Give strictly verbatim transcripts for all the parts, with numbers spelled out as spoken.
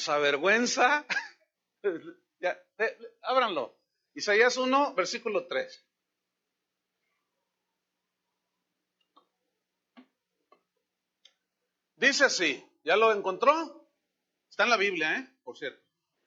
nos avergüenza. Ya, eh, ábranlo. Isaías uno, versículo tres. Dice así, ¿ya lo encontró? Está en la Biblia, ¿eh? Por cierto.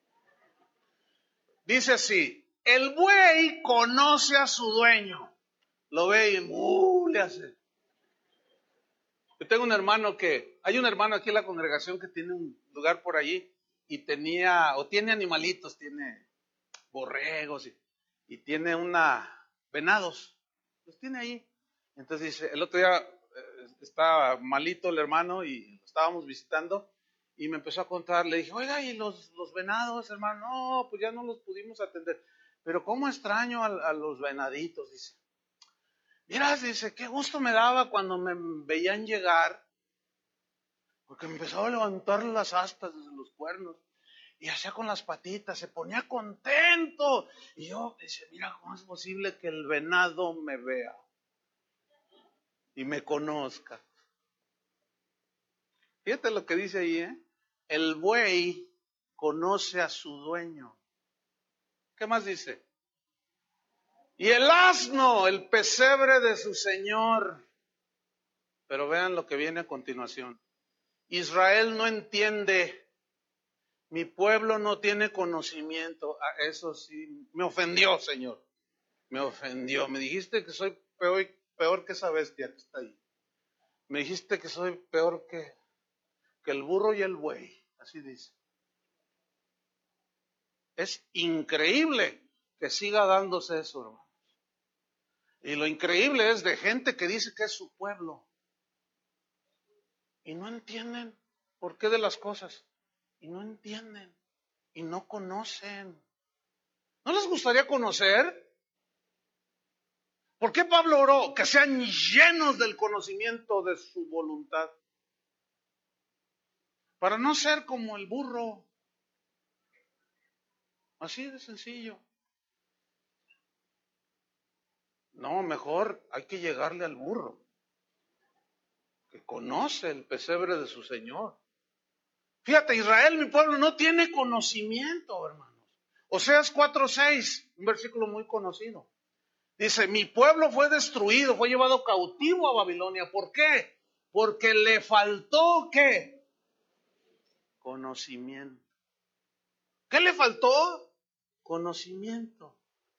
Dice así, el buey conoce a su dueño. Lo ve y uh, le hace. Yo tengo un hermano que, hay un hermano aquí en la congregación que tiene un lugar por allí y tenía, o tiene animalitos, tiene borregos y, y tiene una, venados, los tiene ahí. Entonces dice, el otro día eh, estaba malito el hermano y lo estábamos visitando y me empezó a contar, le dije, oiga, ¿y los, los venados, hermano? No, pues ya no los pudimos atender, pero cómo extraño a, a los venaditos, dice. Mira, dice, qué gusto me daba cuando me veían llegar, porque me empezaba a levantar las astas desde los cuernos, y hacía con las patitas, se ponía contento. Y yo, dice, mira, ¿cómo es posible que el venado me vea y me conozca? Fíjate lo que dice ahí, ¿eh? El buey conoce a su dueño. ¿Qué más dice? Y el asno, el pesebre de su señor. Pero vean lo que viene a continuación. Israel no entiende, mi pueblo no tiene conocimiento. Ah, eso sí, me ofendió, Señor. Me ofendió. Me dijiste que soy peor, peor que esa bestia que está ahí. Me dijiste que soy peor que, que el burro y el buey. Así dice. Es increíble que siga dándose eso, hermanos. Y lo increíble es de gente que dice que es su pueblo. Y no entienden por qué de las cosas. Y no entienden. Y no conocen. ¿No les gustaría conocer? ¿Por qué Pablo oró? Que sean llenos del conocimiento de su voluntad. Para no ser como el burro. Así de sencillo. No, mejor hay que llegarle al burro, que conoce el pesebre de su Señor. Fíjate, Israel, mi pueblo, no tiene conocimiento, hermanos. Oseas cuatro seis, un versículo muy conocido. Dice, mi pueblo fue destruido, fue llevado cautivo a Babilonia. ¿Por qué? Porque le faltó, ¿qué? Conocimiento. ¿Qué le faltó? Conocimiento.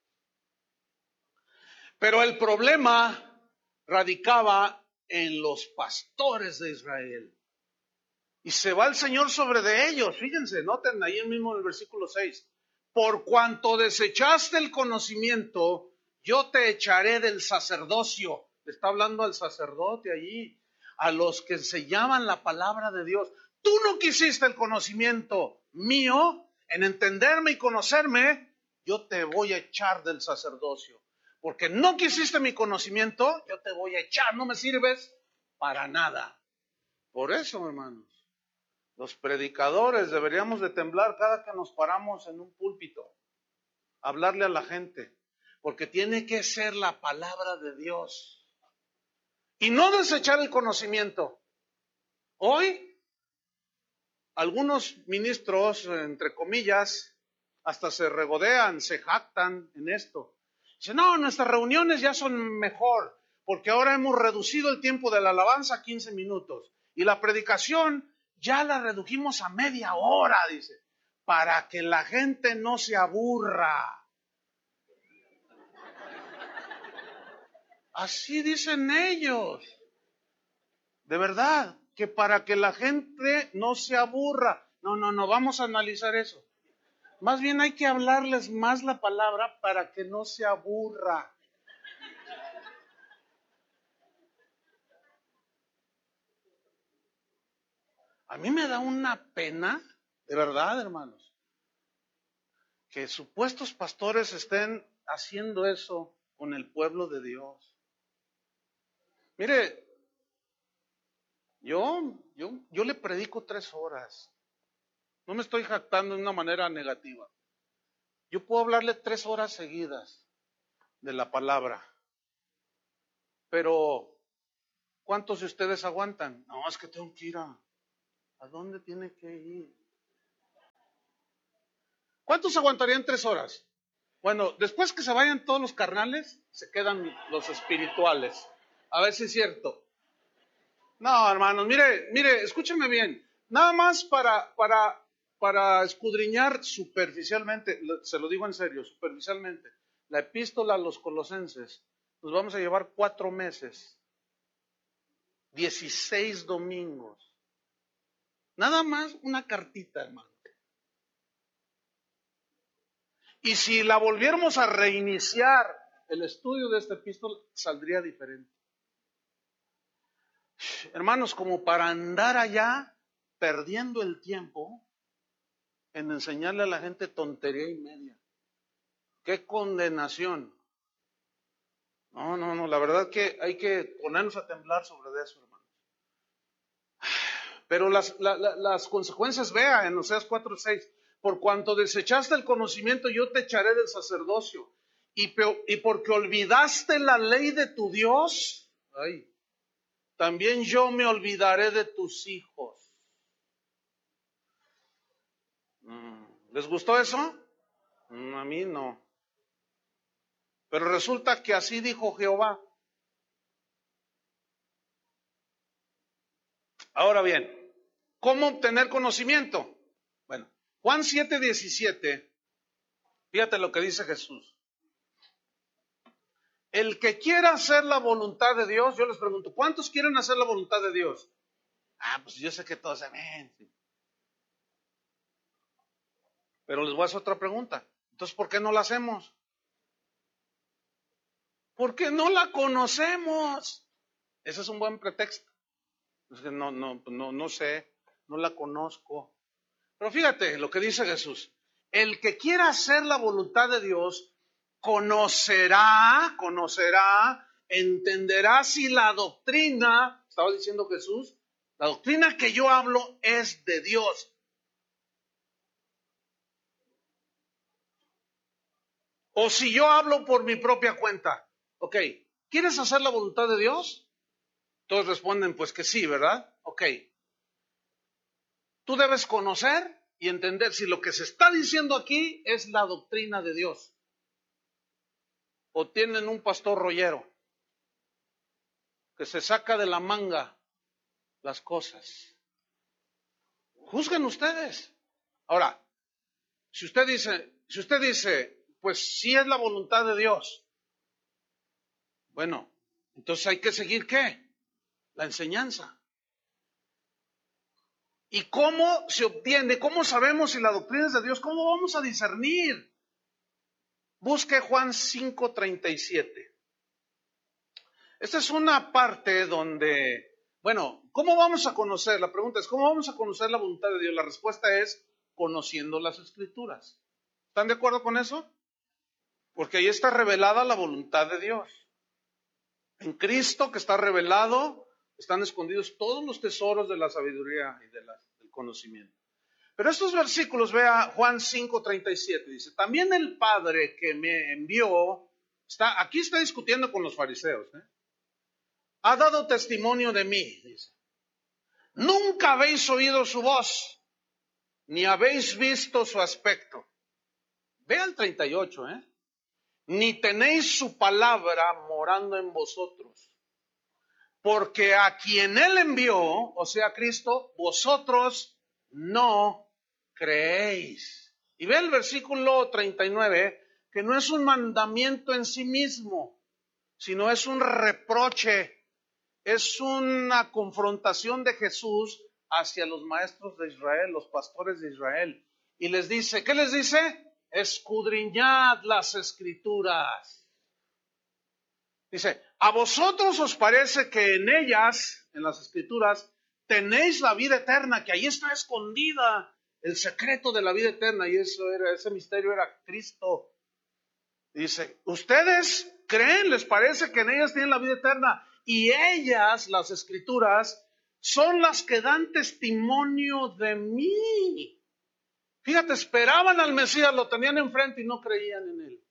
Pero el problema radicaba en los pastores de Israel. Y se va el Señor sobre de ellos. Fíjense, noten ahí mismo en el versículo seis. Por cuanto desechaste el conocimiento, yo te echaré del sacerdocio. Le está hablando al sacerdote allí, a los que se llaman la palabra de Dios. Tú no quisiste el conocimiento mío, en entenderme y conocerme, yo te voy a echar del sacerdocio. Porque no quisiste mi conocimiento, yo te voy a echar, no me sirves para nada. Por eso, hermanos, los predicadores deberíamos de temblar cada que nos paramos en un púlpito, hablarle a la gente, porque tiene que ser la palabra de Dios. Y no desechar el conocimiento. Hoy, algunos ministros, entre comillas, hasta se regodean, se jactan en esto. Dicen, no, nuestras reuniones ya son mejor, porque ahora hemos reducido el tiempo de la alabanza a quince minutos. Y la predicación ya la redujimos a media hora, dice, para que la gente no se aburra. Así dicen ellos. De verdad, que para que la gente no se aburra. No, no, no, vamos a analizar eso. Más bien hay que hablarles más la palabra para que no se aburra. A mí me da una pena, de verdad, hermanos, que supuestos pastores estén haciendo eso con el pueblo de Dios. Mire, yo, yo, yo le predico tres horas. No me estoy jactando de una manera negativa. Yo puedo hablarle tres horas seguidas de la palabra. Pero, ¿cuántos de ustedes aguantan? No, es que tengo que ir a... ¿A dónde tiene que ir? ¿Cuántos aguantarían tres horas? Bueno, después que se vayan todos los carnales, se quedan los espirituales. A ver si es cierto. No, hermanos, mire, mire, escúcheme bien. Nada más para, para, para escudriñar superficialmente, se lo digo en serio, superficialmente, la epístola a los colosenses, nos vamos a llevar cuatro meses, dieciséis domingos. Nada más una cartita, hermano. Y si la volviéramos a reiniciar, el estudio de esta epístola saldría diferente. Hermanos, como para andar allá perdiendo el tiempo en enseñarle a la gente tontería y media. ¡Qué condenación! No, no, no, la verdad que hay que ponernos a temblar sobre eso, hermanos. Pero las, la, la, las consecuencias, vea en Oseas cuatro seis, por cuanto desechaste el conocimiento, yo te echaré del sacerdocio. Y, pe, y porque olvidaste la ley de tu Dios, ay, también yo me olvidaré de tus hijos. ¿Les gustó eso? A mí no. Pero resulta que así dijo Jehová. Ahora bien, ¿cómo obtener conocimiento? Bueno, Juan siete diecisiete, fíjate lo que dice Jesús. El que quiera hacer la voluntad de Dios, yo les pregunto, ¿cuántos quieren hacer la voluntad de Dios? Ah, pues yo sé que todos saben. Pero les voy a hacer otra pregunta. Entonces, ¿por qué no la hacemos? Porque no la conocemos. Ese es un buen pretexto. No, no, no, no sé, no la conozco. Pero fíjate lo que dice Jesús. El que quiera hacer la voluntad de Dios, conocerá, conocerá, entenderá si la doctrina, estaba diciendo Jesús, la doctrina que yo hablo es de Dios. O si yo hablo por mi propia cuenta. Ok, ¿quieres hacer la voluntad de Dios? Todos responden pues que sí, ¿verdad? Ok. Tú debes conocer y entender si lo que se está diciendo aquí es la doctrina de Dios. O tienen un pastor rollero que se saca de la manga las cosas. Juzguen ustedes. Ahora, si usted dice, si usted dice, pues sí es la voluntad de Dios, bueno, entonces hay que seguir ¿qué? La enseñanza. ¿Y cómo se obtiene? ¿Cómo sabemos si la doctrina es de Dios? ¿Cómo vamos a discernir? Busque Juan cinco treinta y siete. Esta es una parte donde, bueno, ¿cómo vamos a conocer? La pregunta es, ¿cómo vamos a conocer la voluntad de Dios? La respuesta es conociendo las Escrituras. ¿Están de acuerdo con eso? Porque ahí está revelada la voluntad de Dios. En Cristo que está revelado, están escondidos todos los tesoros de la sabiduría y de la, del conocimiento. Pero estos versículos, vea Juan cinco treinta y siete, dice, también el Padre que me envió, está, aquí está discutiendo con los fariseos, ¿eh? Ha dado testimonio de mí, dice. Nunca habéis oído su voz, ni habéis visto su aspecto. Vea el treinta y ocho, ¿eh? Ni tenéis su palabra morando en vosotros. Porque a quien él envió, o sea, Cristo, vosotros no creéis. Y ve el versículo treinta y nueve, que no es un mandamiento en sí mismo, sino es un reproche, es una confrontación de Jesús hacia los maestros de Israel, los pastores de Israel. Y les dice, ¿qué les dice? Escudriñad las Escrituras. Dice, a vosotros os parece que en ellas, en las Escrituras, tenéis la vida eterna, que ahí está escondida el secreto de la vida eterna, y eso era, ese misterio era Cristo. Dice, ustedes creen, les parece que en ellas tienen la vida eterna, y ellas, las Escrituras, son las que dan testimonio de mí. Fíjate, esperaban al Mesías, lo tenían enfrente y no creían en él.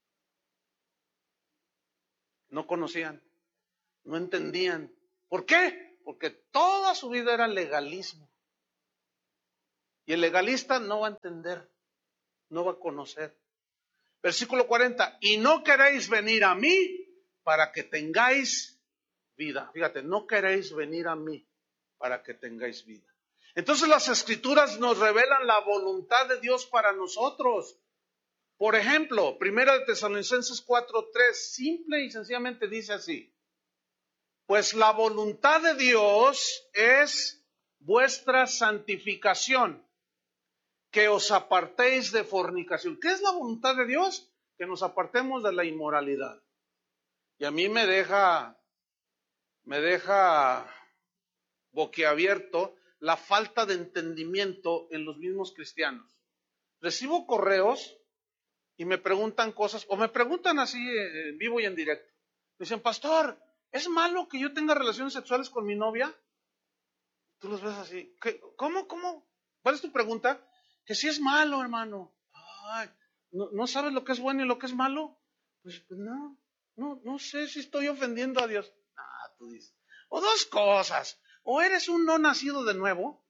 No conocían, no entendían. ¿Por qué? Porque toda su vida era legalismo. Y el legalista no va a entender. no va a conocer. Versículo cuarenta, y no queréis venir a mí para que tengáis vida. Fíjate, no queréis venir a mí para que tengáis vida. Entonces las Escrituras nos revelan la voluntad de Dios para nosotros. Por ejemplo, Primera de Tesalonicenses cuatro tres, simple y sencillamente dice así: pues la voluntad de Dios es vuestra santificación, que os apartéis de fornicación. ¿Qué es la voluntad de Dios? Que nos apartemos de la inmoralidad. Y a mí me deja, me deja boquiabierto la falta de entendimiento en los mismos cristianos. Recibo correos y me preguntan cosas, o me preguntan así en vivo y en directo. Me dicen, pastor, ¿es malo que yo tenga relaciones sexuales con mi novia? Tú los ves así. ¿Qué? ¿Cómo? ¿Cómo? ¿Cuál es tu pregunta? Que si es malo, hermano. Ay, ¿no, ¿no sabes lo que es bueno y lo que es malo? Pues, pues no, no, no sé si estoy ofendiendo a Dios. Ah, tú dices. O dos cosas. O eres un no nacido de nuevo,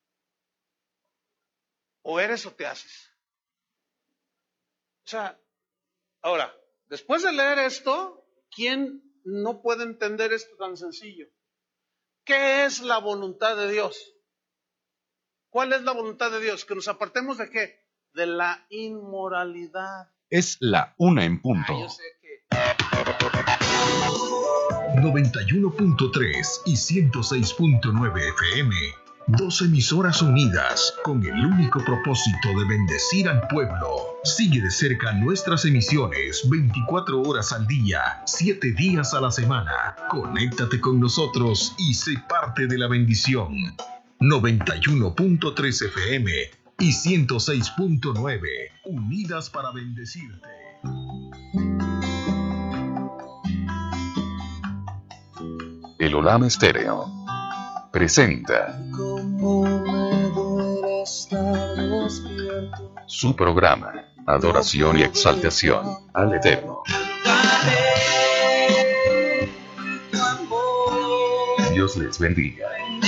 o eres o te haces. O sea, ahora, después de leer esto, ¿quién no puede entender esto tan sencillo? ¿Qué es la voluntad de Dios? ¿Cuál es la voluntad de Dios? ¿Que nos apartemos de qué? De la inmoralidad. Es la una en punto. Ah, yo sé que... noventa y uno punto tres y ciento seis punto nueve F M. Dos emisoras unidas con el único propósito de bendecir al pueblo. Sigue de cerca nuestras emisiones veinticuatro horas al día, siete días a la semana. Conéctate con nosotros y sé parte de la bendición. noventa y uno punto tres F M y ciento seis punto nueve, unidas para bendecirte. El Olam Estéreo presenta su programa Adoración y Exaltación al Eterno. Dios les bendiga.